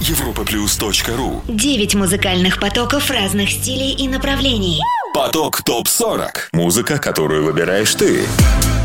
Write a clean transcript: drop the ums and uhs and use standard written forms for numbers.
europaplus.ru. 9 музыкальных потоков разных стилей и направлений. Поток ТОП-40. Музыка, которую выбираешь ты.